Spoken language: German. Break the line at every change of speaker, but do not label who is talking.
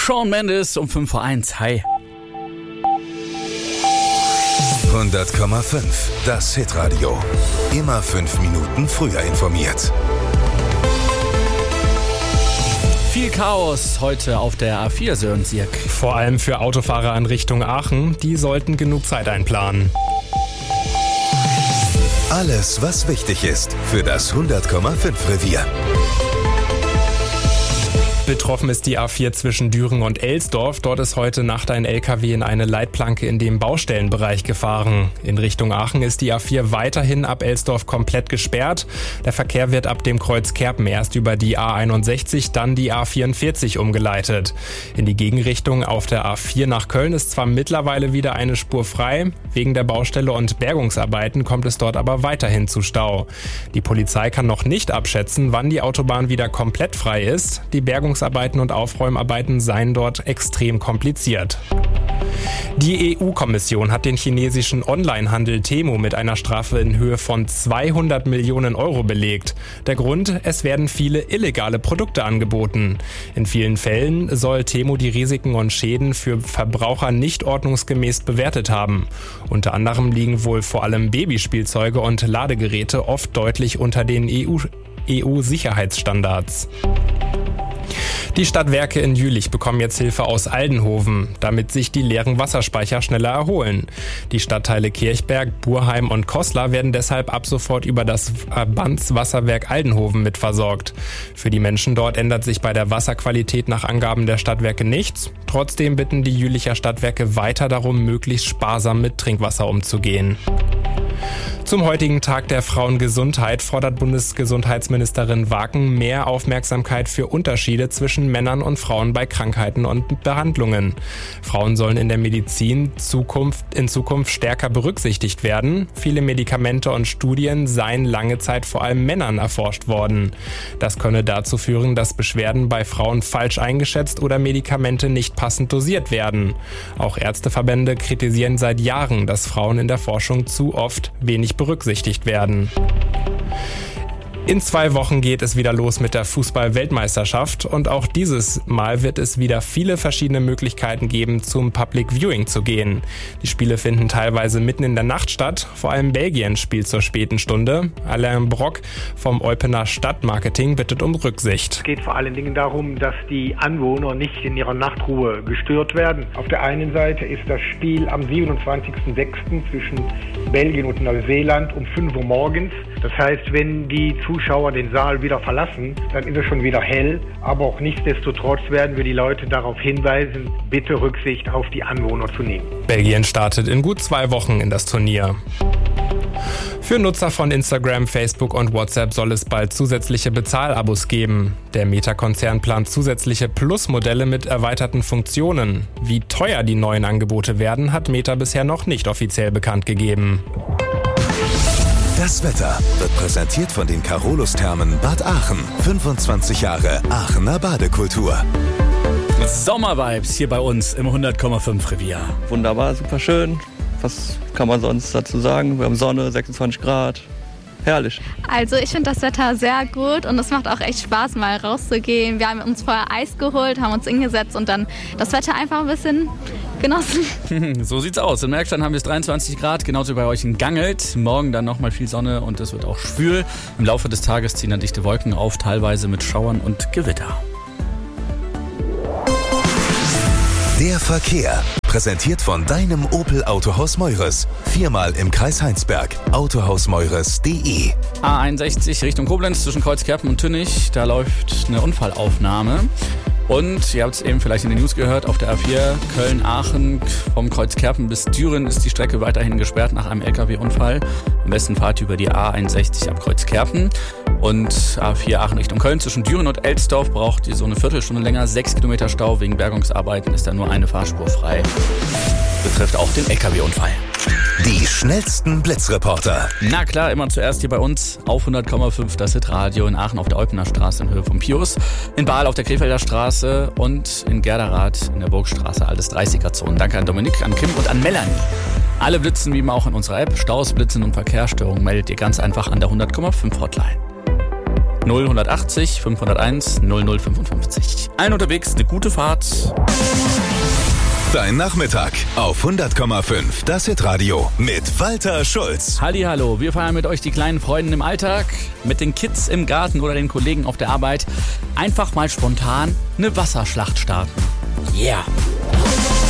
Shawn Mendes um 5:01. Hi.
100,5. Das Hitradio. Immer 5 Minuten früher informiert.
Viel Chaos heute auf der A4, Sören Sierk.
Vor allem für Autofahrer in Richtung Aachen. Die sollten genug Zeit einplanen.
Alles, was wichtig ist für das 100,5 Revier.
Betroffen ist die A4 zwischen Düren und Elsdorf. Dort ist heute Nacht ein LKW in eine Leitplanke in dem Baustellenbereich gefahren. In Richtung Aachen ist die A4 weiterhin ab Elsdorf komplett gesperrt. Der Verkehr wird ab dem Kreuz Kerpen erst über die A61, dann die A44 umgeleitet. In die Gegenrichtung auf der A4 nach Köln ist zwar mittlerweile wieder eine Spur frei. Wegen der Baustelle und Bergungsarbeiten kommt es dort aber weiterhin zu Stau. Die Polizei kann noch nicht abschätzen, wann die Autobahn wieder komplett frei ist. Die Bergungsarbeiten und Aufräumarbeiten seien dort extrem kompliziert. Die EU-Kommission hat den chinesischen Onlinehandel Temu mit einer Strafe in Höhe von 200 Millionen Euro belegt. Der Grund: Es werden viele illegale Produkte angeboten. In vielen Fällen soll Temu die Risiken und Schäden für Verbraucher nicht ordnungsgemäß bewertet haben. Unter anderem liegen wohl vor allem Babyspielzeuge und Ladegeräte oft deutlich unter den EU-Sicherheitsstandards. Die Stadtwerke in Jülich bekommen jetzt Hilfe aus Aldenhoven, damit sich die leeren Wasserspeicher schneller erholen. Die Stadtteile Kirchberg, Burheim und Koslar werden deshalb ab sofort über das Verbandswasserwerk Aldenhoven mitversorgt. Für die Menschen dort ändert sich bei der Wasserqualität nach Angaben der Stadtwerke nichts. Trotzdem bitten die Jülicher Stadtwerke weiter darum, möglichst sparsam mit Trinkwasser umzugehen. Zum heutigen Tag der Frauengesundheit fordert Bundesgesundheitsministerin Waken mehr Aufmerksamkeit für Unterschiede zwischen Männern und Frauen bei Krankheiten und Behandlungen. Frauen sollen in der Medizin in Zukunft stärker berücksichtigt werden. Viele Medikamente und Studien seien lange Zeit vor allem Männern erforscht worden. Das könne dazu führen, dass Beschwerden bei Frauen falsch eingeschätzt oder Medikamente nicht passend dosiert werden. Auch Ärzteverbände kritisieren seit Jahren, dass Frauen in der Forschung zu oft wenig berücksichtigt werden. In 2 Wochen geht es wieder los mit der Fußball-Weltmeisterschaft und auch dieses Mal wird es wieder viele verschiedene Möglichkeiten geben, zum Public Viewing zu gehen. Die Spiele finden teilweise mitten in der Nacht statt, vor allem Belgien spielt zur späten Stunde. Alain Brock vom Eupener Stadtmarketing bittet um Rücksicht.
Es geht vor allen Dingen darum, dass die Anwohner nicht in ihrer Nachtruhe gestört werden. Auf der einen Seite ist das Spiel am 27.06. zwischen Belgien und Neuseeland um 5 Uhr morgens. Das heißt, wenn die Zuschauer den Saal wieder verlassen, dann ist es schon wieder hell. Aber auch nichtsdestotrotz werden wir die Leute darauf hinweisen, bitte Rücksicht auf die Anwohner zu nehmen.
Belgien startet in gut 2 Wochen in das Turnier. Für Nutzer von Instagram, Facebook und WhatsApp soll es bald zusätzliche Bezahlabos geben. Der Meta-Konzern plant zusätzliche Plus-Modelle mit erweiterten Funktionen. Wie teuer die neuen Angebote werden, hat Meta bisher noch nicht offiziell bekannt gegeben.
Das Wetter wird präsentiert von den Carolus-Thermen Bad Aachen. 25 Jahre Aachener Badekultur.
Sommervibes hier bei uns im 100,5 Revier.
Wunderbar, super schön. Was kann man sonst dazu sagen? Wir haben Sonne, 26 Grad. Herrlich.
Also ich finde das Wetter sehr gut und es macht auch echt Spaß, mal rauszugehen. Wir haben uns vorher Eis geholt, haben uns hingesetzt und dann das Wetter einfach ein bisschen genossen.
So sieht's aus. In Merkstein haben wir es 23 Grad, genauso bei euch in Gangelt. Morgen dann nochmal viel Sonne und es wird auch schwül. Im Laufe des Tages ziehen dann dichte Wolken auf, teilweise mit Schauern und Gewitter.
Der Verkehr. Präsentiert von deinem Opel Autohaus Meures. 4-mal im Kreis Heinsberg. Autohausmeures.de.
A61 Richtung Koblenz zwischen Kreuz Kerpen und Tünnich. Da läuft eine Unfallaufnahme. Und ihr habt es eben vielleicht in den News gehört, auf der A4 Köln-Aachen vom Kreuz Kerpen bis Düren ist die Strecke weiterhin gesperrt nach einem LKW-Unfall. Am besten fahrt ihr über die A61 ab Kreuz Kerpen. Und A4 Aachen Richtung Köln zwischen Düren und Elsdorf braucht ihr so eine Viertelstunde länger. 6 Kilometer Stau wegen Bergungsarbeiten, ist da nur eine Fahrspur frei. Betrifft auch den LKW-Unfall.
Die schnellsten Blitzreporter.
Na klar, immer zuerst hier bei uns auf 100,5 das Hitradio in Aachen auf der Eupener Straße in Höhe vom Pius, in Baal auf der Krefelder Straße und in Gerderath in der Burgstraße, alles 30er-Zonen. Danke an Dominik, an Kim und an Melanie. Alle Blitzen wie immer auch in unserer App. Staus, Blitzen und Verkehrsstörungen meldet ihr ganz einfach an der 100,5 Hotline. 0180 501 0055. Allen unterwegs eine gute Fahrt.
Dein Nachmittag auf 100,5 Das Hitradio mit Walter Schulz.
Hallihallo, wir feiern mit euch die kleinen Freuden im Alltag, mit den Kids im Garten oder den Kollegen auf der Arbeit. Einfach mal spontan eine Wasserschlacht starten. Yeah!